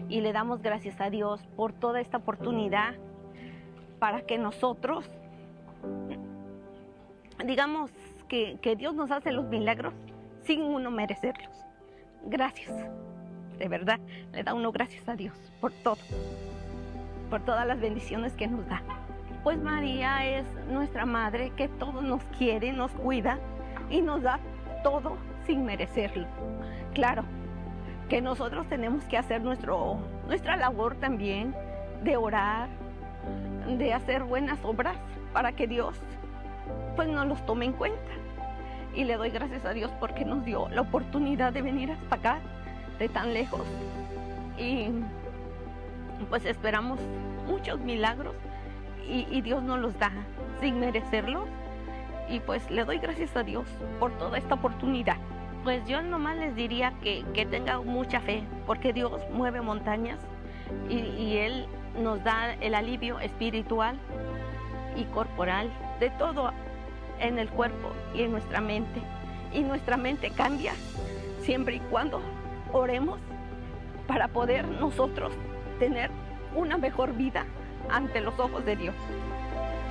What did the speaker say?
y le damos gracias a Dios por toda esta oportunidad para que nosotros digamos que Dios nos hace los milagros sin uno merecerlos. Gracias, de verdad, le da uno gracias a Dios por todo, por todas las bendiciones que nos da. Pues María es nuestra madre que todo nos quiere, nos cuida y nos da todo sin merecerlo. Claro, que nosotros tenemos que hacer nuestra labor también de orar, de hacer buenas obras para que Dios pues nos los tome en cuenta. Y le doy gracias a Dios porque nos dio la oportunidad de venir hasta acá, de tan lejos. Y pues esperamos muchos milagros y Dios nos los da sin merecerlos. Y pues le doy gracias a Dios por toda esta oportunidad. Pues yo nomás les diría que tengan mucha fe, porque Dios mueve montañas y Él nos da el alivio espiritual y corporal, de todo en el cuerpo y en nuestra mente. Y nuestra mente cambia siempre y cuando oremos para poder nosotros tener una mejor vida ante los ojos de Dios.